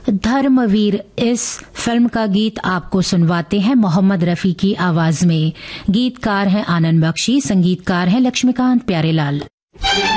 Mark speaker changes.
Speaker 1: धर्मवीर इस फिल्म का गीत आपको सुनवाते हैं मोहम्मद रफी की आवाज में। गीतकार हैं आनंद बख्शी, संगीतकार हैं लक्ष्मीकांत प्यारेलाल।